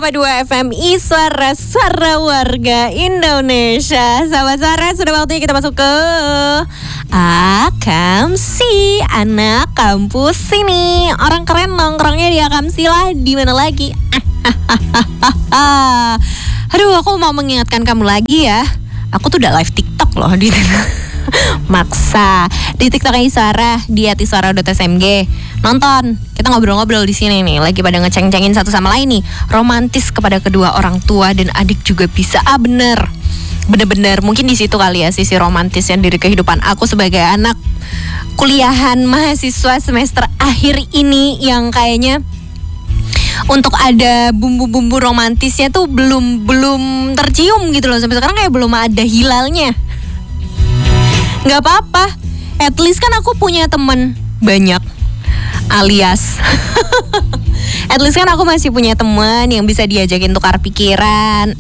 107,2 FM Iswara, Suara Warga Indonesia. Sahabat Suara, sudah waktunya kita masuk ke Akamsi, anak kampus sini. Orang keren nongkrongnya di Akamsi lah, di mana lagi? Aduh, aku mau mengingatkan kamu lagi ya. Aku tuh udah live TikTok loh di maksa di TikToknya Iswara di @iswara.smg. Nonton, kita ngobrol-ngobrol di sini nih, lagi pada ngeceng-cengin satu sama lain nih, romantis kepada kedua orang tua dan adik juga bisa. Bener-bener mungkin di situ kali ya sisi romantisnya dari kehidupan aku sebagai anak kuliahan mahasiswa semester akhir ini, yang kayaknya untuk ada bumbu-bumbu romantisnya tuh belum tercium gitu loh, sampai sekarang kayak belum ada hilalnya. Nggak apa-apa, at least kan aku punya teman banyak, alias at least kan aku masih punya teman yang bisa diajakin tukar pikiran,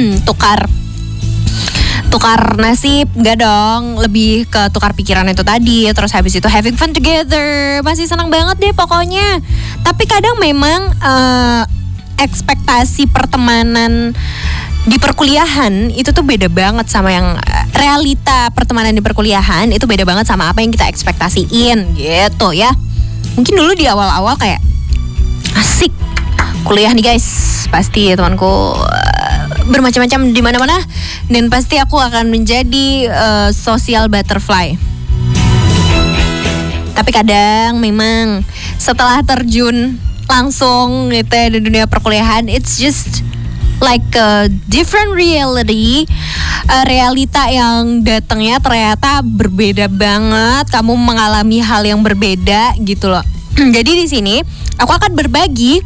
tukar nasib, gak dong, lebih ke tukar pikiran itu tadi. Terus habis itu having fun together, masih senang banget deh pokoknya. Tapi kadang memang ekspektasi pertemanan di perkuliahan itu tuh beda banget sama yang realita pertemanan di perkuliahan itu beda banget sama apa yang kita ekspektasiin gitu ya. Mungkin dulu di awal-awal kayak asik kuliah nih guys, pasti temanku bermacam-macam di mana-mana dan pasti aku akan menjadi social butterfly. Tapi kadang memang setelah terjun langsung gitu ya di dunia perkuliahan, it's just like a different reality, realita yang datangnya ternyata berbeda banget. Kamu mengalami hal yang berbeda gitu loh. Jadi di sini aku akan berbagi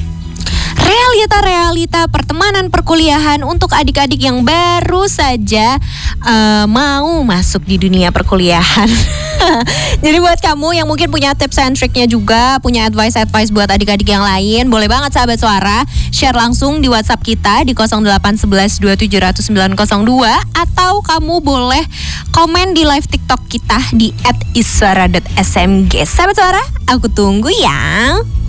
realita pertemanan perkuliahan untuk adik-adik yang baru saja mau masuk di dunia perkuliahan. Jadi buat kamu yang mungkin punya tips and triknya juga, punya advice buat adik-adik yang lain, boleh banget sahabat Suara share langsung di WhatsApp kita di 0811 2700902, atau kamu boleh komen di live TikTok kita di @iswara.smg. Sahabat Suara, aku tunggu ya.